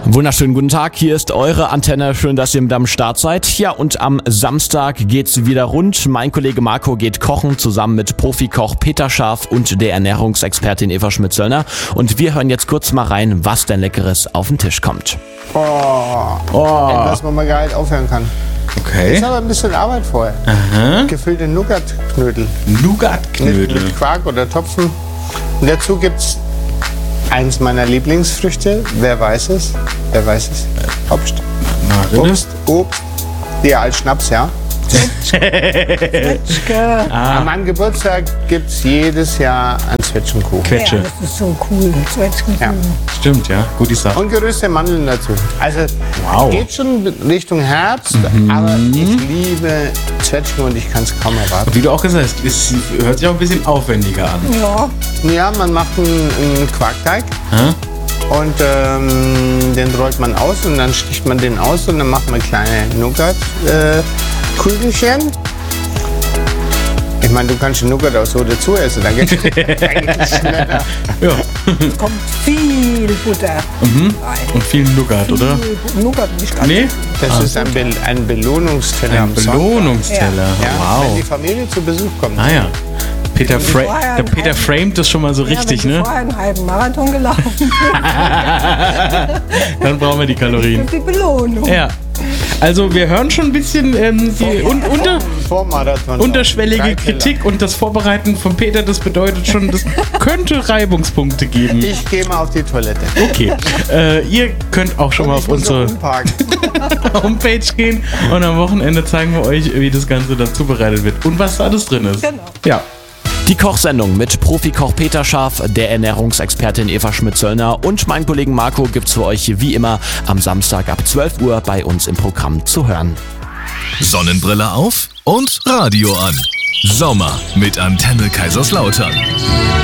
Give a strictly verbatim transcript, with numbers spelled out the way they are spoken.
Wunderschönen guten Tag, hier ist eure Antenne. Schön, dass ihr mit am Start seid. Ja, und am Samstag geht's wieder rund. Mein Kollege Marco geht kochen, zusammen mit Profikoch Peter Scharf und der Ernährungsexpertin Eva Schmidt-Zöllner. Und wir hören jetzt kurz mal rein, was denn Leckeres auf den Tisch kommt. Oh, Oh. etwas, wo man gar nicht aufhören kann. Okay. Ist aber ein bisschen Arbeit vorher. Aha. Gefüllte Nougat-Knödel Nougat-Knödel. mit, mit Quark oder Topfen. Und dazu gibt's eins meiner Lieblingsfrüchte. Wer weiß es? Wer weiß es? Obst. Marille. Obst, Obst. Ja, als Schnaps, ja. Zwetschge. Ah, An meinem Geburtstag gibt's jedes Jahr einen Zwetschgenkuchen. Quetsche. Ja, das ist so cool. Zwetschgenkuchen. Ja. Stimmt, ja. Gut, ich sag. Und geröstete Mandeln dazu. Also Wow. geht schon Richtung Herbst, aber ich liebe Zwetschgen und ich kann es kaum erwarten. Wie du auch gesagt hast, es hört sich auch ein bisschen aufwendiger an. Ja, Ja, man macht einen, einen Quarkteig Hä? und ähm, den rollt man aus und dann sticht man den aus und dann macht man kleine Nougat-Kügelchen. ich meine, du kannst den Nougat auch so dazu essen, dann geht es schneller. Ja. kommt viel Butter rein. Und viel Nougat, oder? Viel Nougat nicht ganz. Nee? Das ist ein, Be ein Belohnungsteller Ein am Sonntag. Belohnungsteller. Ja, wenn die Wow. Familie zu Besuch kommt. Ah ja. Peter, Fra vorher der Peter einen- framet das schon mal so richtig, ja, wenn du ne? vorher einen halben Marathon gelaufen Dann brauchen wir die Kalorien. ist die Belohnung. Ja. Also wir hören schon ein bisschen ähm, die un unter Vor Marathon. unterschwellige Drei Teller. Kritik und das Vorbereiten von Peter, das bedeutet schon, das könnte Reibungspunkte geben. Ich gehe mal auf die Toilette. Okay, äh, ihr könnt auch schon mal auf Ich muss noch unsere umparken. Homepage gehen und am Wochenende zeigen wir euch, wie das Ganze dann zubereitet wird und was da alles drin ist. Genau. Ja. Die Kochsendung mit Profikoch Peter Scharf, der Ernährungsexpertin Eva Schmidt-Zöllner und meinen Kollegen Marco gibt's für euch wie immer am Samstag ab zwölf Uhr bei uns im Programm zu hören. Sonnenbrille auf und Radio an. Sommer mit Antenne Kaiserslautern.